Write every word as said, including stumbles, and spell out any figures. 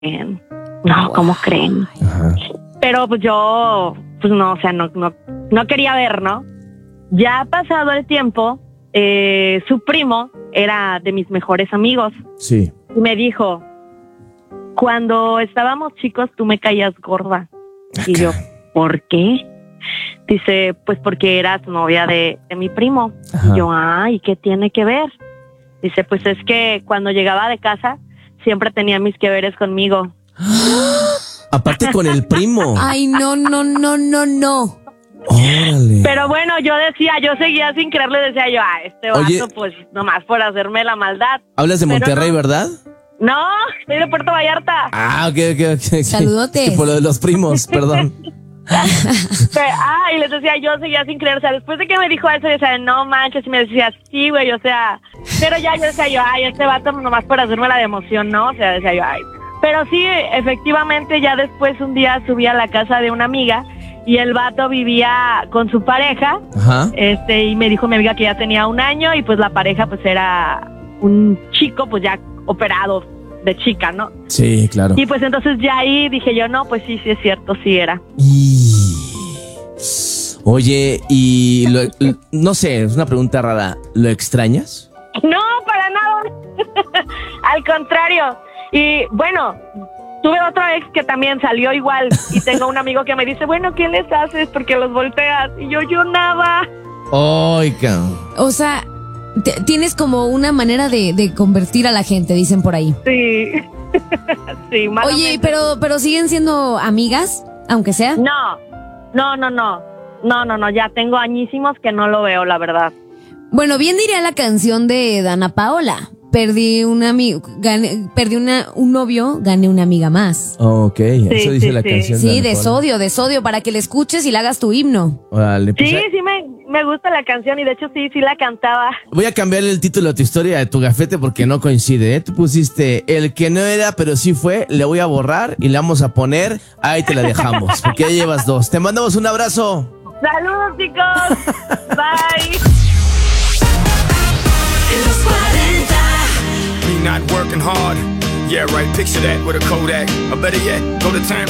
no, ¿cómo creen? Ajá. Pero pues yo, pues no, o sea, no, no, no quería ver, ¿no? Ya pasado el tiempo, eh, su primo era de mis mejores amigos. Sí. Y me dijo, cuando estábamos chicos tú me caías gorda. Y yo, ¿por qué? Dice, pues porque eras novia de, de mi primo. Ajá. Y yo, ah, ¿y qué tiene que ver? Dice, pues es que cuando llegaba de casa siempre tenía mis que veres conmigo. Aparte con el primo. Ay, no, no, no, no, no. Órale. Pero bueno, yo decía, yo seguía sin creerle, decía yo, ah, este vato, Oye, pues nomás por hacerme la maldad. Hablas de Pero Monterrey, no. ¿verdad? No, soy de Puerto Vallarta. Ah, ok, ok, ok. ok. Saludotes. Sí, por lo de los primos, perdón. Pero, ah, y les decía, yo seguía sin creer, o sea, después de que me dijo eso, yo decía, no manches, y me decía, sí, güey, o sea, pero ya yo decía yo, ay, este vato nomás por hacerme la de emoción, ¿no? O sea, decía yo, ay. Pero sí, efectivamente, ya después un día subí a la casa de una amiga y el vato vivía con su pareja, Ajá. este, y me dijo mi amiga que ya tenía un año y pues la pareja pues era un chico pues ya operado de chica, ¿no? Sí, claro. Y pues entonces ya ahí dije yo, no, pues sí, sí es cierto, sí era. Y... Oye, y lo- l- no sé, es una pregunta rara. ¿Lo extrañas? No, para nada. Al contrario. Y bueno, tuve otra ex que también salió igual y tengo un amigo que me dice, bueno, ¿qué les haces? Porque los volteas. Y yo, yo nada. Ay, cabrón. O sea, te- tienes como una manera de, de convertir a la gente, dicen por ahí. Sí. Sí, malamente. Oye, pero, pero siguen siendo amigas, aunque sea. No, no, no, no. No, no, no, ya tengo añísimos que no lo veo, la verdad. Bueno, bien diría la canción de Dana Paola. Perdí un amigo, gané, perdí una, un novio, gané una amiga más. Ok, eso dice sí, la sí. canción. Sí, Ana de Paula. sodio, de sodio, para que le escuches y le hagas tu himno. Órale, pues, Sí, eh, sí me, me gusta la canción y de hecho sí, sí la cantaba. voy a cambiarle el título a tu historia de tu gafete porque no coincide, ¿eh? Tú pusiste el que no era, pero sí fue, le voy a borrar y le vamos a poner, ahí te la dejamos, porque ya llevas dos. Te mandamos un abrazo. Saludos, chicos. Bye. En los cuarenta. Me not working hard. Yeah, right, picture that with a Kodak. Or better yet, go to time